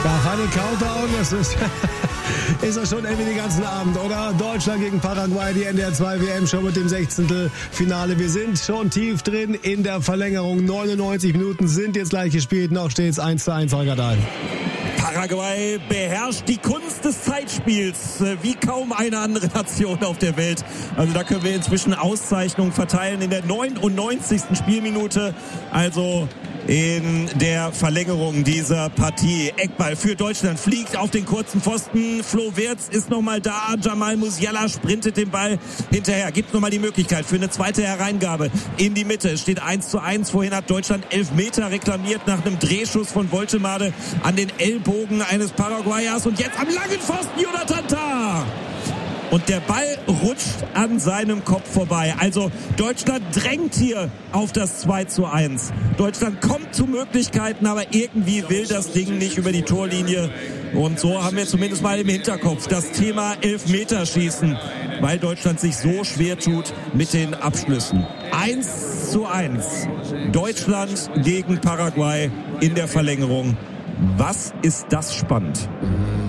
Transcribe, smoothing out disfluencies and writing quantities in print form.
Ja, Final Countdown, das ist das schon irgendwie den ganzen Abend, oder? Deutschland gegen Paraguay, die NDR 2 WM-Show mit dem 16. Finale. Wir sind schon tief drin in der Verlängerung. 99 Minuten sind jetzt gleich gespielt. Noch steht es 1:1, Holger Dahl. Paraguay beherrscht die Kunst des Zeitspiels wie kaum eine andere Nation auf der Welt. Also da können wir inzwischen Auszeichnungen verteilen in der 99. Spielminute. Also in der Verlängerung dieser Partie. Eckball für Deutschland, fliegt auf den kurzen Pfosten. Flo Wirtz ist nochmal da. Jamal Musiala sprintet den Ball hinterher. Gibt nochmal die Möglichkeit für eine zweite Hereingabe in die Mitte. Es steht 1:1. Vorhin hat Deutschland Elfmeter reklamiert nach einem Drehschuss von Woltemade an den Ellbogen eines Paraguayers. Und jetzt am langen Pfosten Jonathan Tah. Und der Ball rutscht an seinem Kopf vorbei. Also Deutschland drängt hier auf das 2:1. Deutschland kommt zu Möglichkeiten, aber irgendwie will das Ding nicht über die Torlinie. Und so haben wir zumindest mal im Hinterkopf das Thema Elfmeterschießen, weil Deutschland sich so schwer tut mit den Abschlüssen. 1:1. Deutschland gegen Paraguay in der Verlängerung. Was ist das spannend?